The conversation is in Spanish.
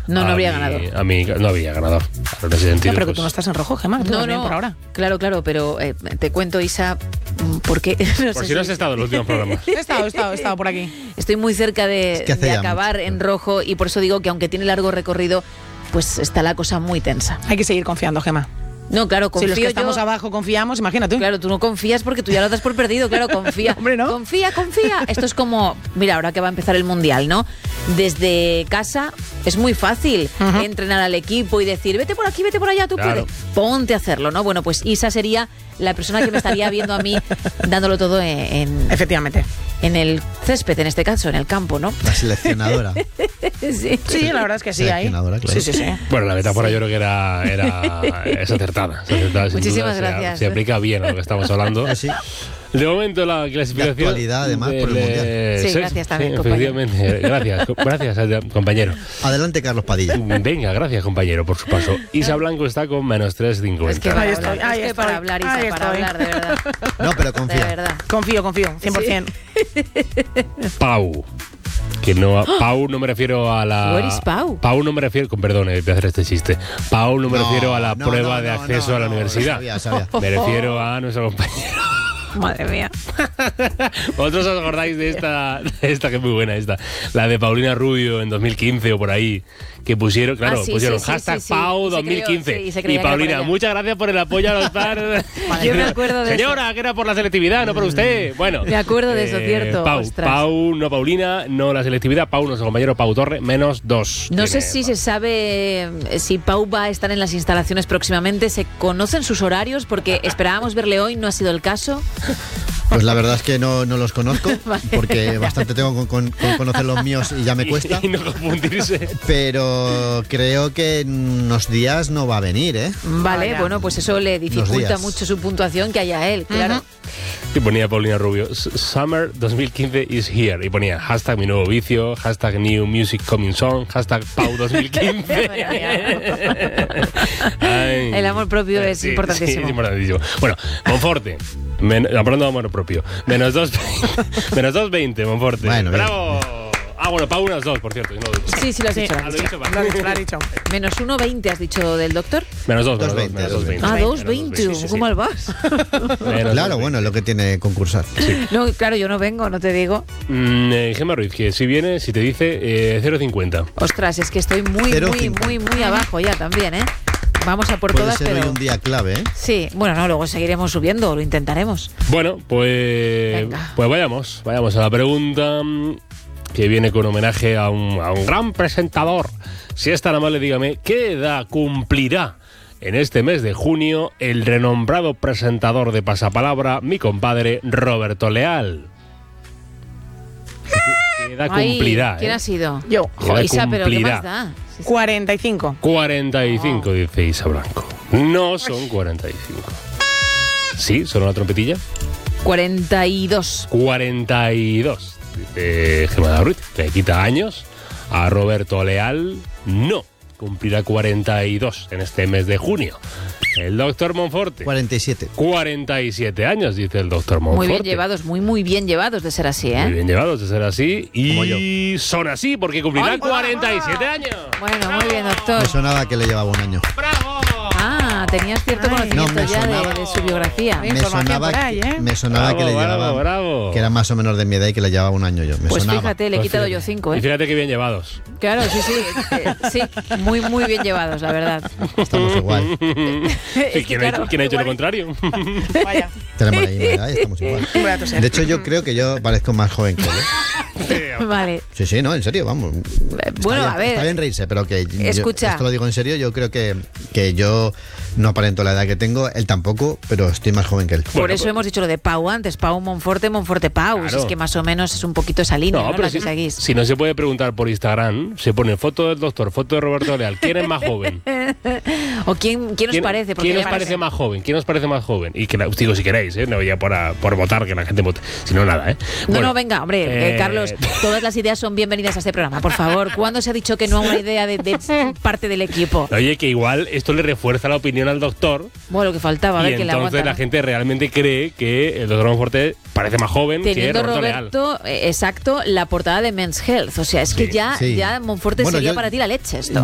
No habría ganado. A mí no había ganador. En ese sentido, No, pero que pues, tú no estás en rojo, Gemma. No, por ahora. Claro, pero te cuento, Isa, porque... por si no has estado en los últimos programas. He estado por aquí. Estoy muy cerca de acabar mucho en rojo y por eso digo que aunque tiene largo recorrido, pues está la cosa muy tensa. Hay que seguir confiando, Gemma. No, claro, confío Si los que estamos yo. abajo confiamos, imagínate. Claro, tú no confías porque tú ya lo das por perdido, claro, confía. Hombre, ¿no? Confía. Esto es como, mira, ahora que va a empezar el Mundial, ¿no? Desde casa es muy fácil entrenar al equipo y decir, vete por aquí, vete por allá, tú Claro. puedes. Ponte a hacerlo, ¿no? Bueno, pues Isa sería la persona que me estaría viendo a mí dándolo todo Efectivamente. en el césped, en este caso, en el campo, ¿no? La seleccionadora. Sí. Sí, la verdad es que sí, ahí. Seleccionadora, claro. Sí. Bueno, la metáfora yo creo que es acertada. Sin Muchísimas duda, gracias. Se aplica bien a lo que estamos hablando. Sí. De momento la clasificación... De actualidad, además, por el Mundial. Sí, gracias también, compañero. Efectivamente. Gracias, compañero. Adelante, Carlos Padilla. Venga, gracias, compañero, por su paso. Isa Blanco está con menos 3,50. Es que Ahí para estoy, hablar, ahí es que estoy, para hablar, Isa, ahí para estoy. hablar, de verdad. No, pero De confía. verdad. Confío, 100%. Pau. Pau no me refiero a la... Where is Pau? Pau no me refiero... Perdón, voy a hacer este chiste. Pau no me refiero a la prueba de acceso a la universidad. Sabía. Me refiero a nuestro compañero. Madre mía. ¿Vosotros os acordáis de esta que es muy buena esta? La de Paulina Rubio en 2015 o por ahí, que pusieron, claro, Sí, pusieron sí, hashtag sí. Pau Y se 2015. creyó, sí, y se creía que era Paulina, por ella. muchas gracias por el apoyo a los padres. Yo me acuerdo de Señora, que era por la selectividad, no por usted. Bueno. Me acuerdo de eso, cierto. Ostras. Pau, no Paulina, no la selectividad. Pau, nuestro compañero Pau Torre, menos 2. No sé si se sabe si Pau va a estar en las instalaciones próximamente. ¿Se conocen sus horarios? Porque esperábamos verle hoy, no ha sido el caso. Pues la verdad es que no los conozco, porque bastante tengo con conocer los míos y ya me cuesta. Y no confundirse. Pero creo que en unos días no va a venir, ¿eh? Vale, Vaya. bueno, pues eso le dificulta días. mucho su puntuación que haya él, claro. Y ponía Paulina Rubio, Summer 2015 is here. Y ponía hashtag mi nuevo vicio, hashtag new music coming song, hashtag Pau 2015. Ay. El amor propio es Sí, importantísimo. Sí, es importantísimo. Bueno, Monforte. Hablando de amor propio. Menos 2,20, Monforte. Bueno, bien. ¡Bravo! Bueno, Pau unas 2, por cierto. No lo he dicho. Sí, lo has dicho. Ah, lo he dicho, Lo ha dicho. Menos 1,20 has dicho del doctor. Menos 2, 2,20, menos 2,20. Ah, Menos 2,20. sí. ¿Cómo mal vas? Menos Claro, 2,20. bueno, es lo que tiene concursar. No, claro, yo no vengo, no te digo. Gemma Ruiz, que si viene, si te dice 0,50. Ostras, es que estoy muy abajo ya también, ¿eh? Vamos a por Puede todas, ser hoy pero... un día clave, ¿eh? Sí, bueno, no, luego seguiremos subiendo, lo intentaremos. Bueno, pues Venga. vayamos a la pregunta que viene con homenaje a un gran presentador. Si es tan amable, dígame, ¿qué edad cumplirá en este mes de junio el renombrado presentador de Pasapalabra, mi compadre Roberto Leal? ¿Qué edad Ay, cumplirá? ¿quién ha sido? Yo. ¿Qué edad Isa, pero ¿qué cumplirá? más da? Sí, sí. 45. 45, dice Isa Blanco. No son 45. ¿Sí? ¿Son una trompetilla? 42. 42, dice Gemma Ruiz. Le quita años. A Roberto Leal no. Cumplirá 42 en este mes de junio. El doctor Monforte. 47. 47 años, dice el doctor Muy Monforte. bien llevados, muy bien llevados de ser así, ¿eh? Muy bien llevados de ser así. Como Y son así porque cumplirá 47 años. Bueno, muy bien, doctor. Me sonaba que le llevaba un año. ¡Bravo! Ah, tenías cierto Ay. conocimiento No, me ya sonaba. de su biografía. Hay información por ahí, ¿eh? Me sonaba que le llevaba... Bravo. Que era más o menos de mi edad y que le llevaba un año yo. Me Pues sonaba. fíjate, le he Pues quitado fíjate. yo 5, Y ¿eh? fíjate que bien llevados. Claro, sí, sí, muy bien llevados, la verdad. Estamos igual. ¿Y quién ha hecho lo contrario? Vaya. Tenemos la misma edad y estamos igual. Voy a toser. De hecho, yo creo que yo parezco más joven que él, ¿eh? Vale. Sí, no, en serio, vamos. Bueno, Está a bien, está bien ver. reírse, pero que yo, Escucha. esto lo digo en serio, yo creo que yo no aparento la edad que tengo, él tampoco, pero estoy más joven que él. Por eso hemos dicho lo de Pau antes, Pau Monforte, Monforte Pau. Claro. Es que más o menos es un poquito esa línea, ¿no? pero La que seguís. si no se puede preguntar por Instagram, se pone foto del doctor, foto de Roberto Leal. ¿Quién es más joven? ¿O quién os parece? Porque ¿Quién os me parece más joven? ¿Quién os parece más joven? Y que digo si queréis, no ya por votar, que la gente vote. Si no, nada, ¿eh? No, Bueno, no, venga, hombre, Carlos, todas las ideas son bienvenidas a este programa. Por favor, ¿cuándo se ha dicho que no a una idea de parte del equipo? Oye, que igual esto le refuerza la opinión al doctor. Bueno, lo que faltaba, a Y ver que le entonces aguanta. la gente realmente cree que el doctor Monforte parece más joven que Teniendo Roberto Leal. Roberto, exacto, la portada de Men's Health. O sea, es que Sí, ya sí. Monforte Bueno, sería yo- para ti la leche esto.